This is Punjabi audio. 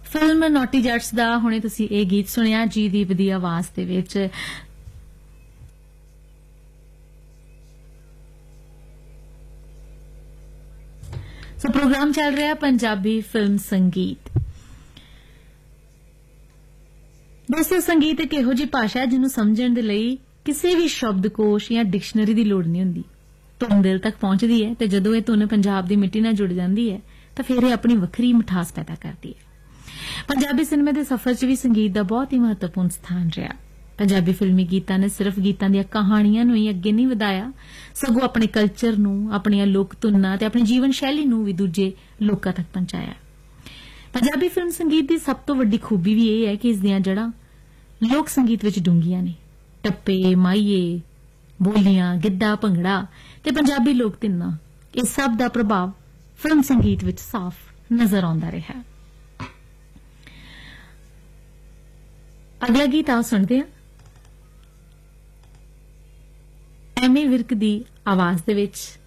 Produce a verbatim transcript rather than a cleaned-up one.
ਫਿਲਮ ਨੌਟੀ ਜੱਟਸ ਦਾ ਹੁਣੇ ਤੁਸੀਂ ਇਹ ਗੀਤ ਸੁਣਿਆ ਜੀ ਦੀਪ ਦੀ ਆਵਾਜ਼ ਦੇ ਵਿੱਚ। ਸੋ ਪ੍ਰੋਗਰਾਮ ਚੱਲ ਰਿਹਾ ਪੰਜਾਬੀ ਫਿਲਮ ਸੰਗੀਤ। ਦੋਸਤੋ, ਸੰਗੀਤ ਇੱਕ ਇਹੋ ਜਿਹੀ ਭਾਸ਼ਾ ਹੈ ਜਿਹਨੂੰ ਸਮਝਣ ਦੇ ਲਈ ਕਿਸੇ ਵੀ ਸ਼ਬਦਕੋਸ਼ ਜਾਂ ਡਿਕਸ਼ਨਰੀ ਦੀ ਲੋੜ ਨਹੀਂ ਹੁੰਦੀ। ਧੁਨ ਦਿਲ ਤੱਕ ਪਹੁੰਚਦੀ ਹੈ ਤੇ ਜਦੋਂ ਇਹ ਧੁਨ ਪੰਜਾਬ ਦੀ ਮਿੱਟੀ ਨਾਲ ਜੁੜ ਜਾਂਦੀ ਹੈ ਤਾਂ ਫਿਰ ਇਹ ਆਪਣੀ ਵੱਖਰੀ ਮਿਠਾਸ ਪੈਦਾ ਕਰਦੀ ਹੈ। ਪੰਜਾਬੀ ਸਿਨੇਮੇ ਦੇ ਸਫ਼ਰ 'ਚ ਵੀ ਸੰਗੀਤ ਦਾ ਬਹੁਤ ਹੀ ਮਹੱਤਵਪੂਰਨ ਸਥਾਨ ਰਿਹਾ। ਪੰਜਾਬੀ ਫਿਲਮੀ ਗੀਤਾਂ ਨੇ ਸਿਰਫ ਗੀਤਾਂ ਦੀਆਂ ਕਹਾਣੀਆਂ ਨੂੰ ਹੀ ਅੱਗੇ ਨਹੀਂ ਵਧਾਇਆ, ਸਗੋਂ ਆਪਣੇ ਕਲਚਰ ਨੂੰ, ਆਪਣੀਆਂ ਲੋਕ ਧੁਨਾਂ ਤੇ ਆਪਣੀ ਜੀਵਨ ਸ਼ੈਲੀ ਨੂੰ ਵੀ ਦੂਜੇ ਲੋਕਾਂ ਤੱਕ ਪਹੁੰਚਾਇਆ। ਪੰਜਾਬੀ ਫਿਲਮ ਸੰਗੀਤ ਦੀ ਸਭ ਤੋਂ ਵੱਡੀ ਖੂਬੀ ਵੀ ਇਹ ਹੈ ਕਿ ਇਸ ਦੀਆਂ ਜੜ੍ਹਾਂ ਲੋਕ ਸੰਗੀਤ ਵਿੱਚ ਡੂੰਘੀਆਂ ਨੇ। ਟੱਪੇ, ਮਾਈਏ, ਬੋਲੀਆਂ, ਗਿੱਧਾ, ਭੰਗੜਾ ਤੇ ਪੰਜਾਬੀ ਲੋਕ ਧੁਨਾਂ, ਇਹ ਸਭ ਦਾ ਪ੍ਰਭਾਵ ਫਿਲਮ ਸੰਗੀਤ ਵਿੱਚ ਸਾਫ਼ ਨਜ਼ਰ ਆਉਂਦਾ ਰਿਹਾ। ਅਗਲਾ ਗੀਤ ਆਓ ਸੁਣਦੇ ਹਾਂ। ਐਮੀ ਵਿਰਕ ਦੀ ਆਵਾਜ਼ ਦੇ ਵਿੱਚ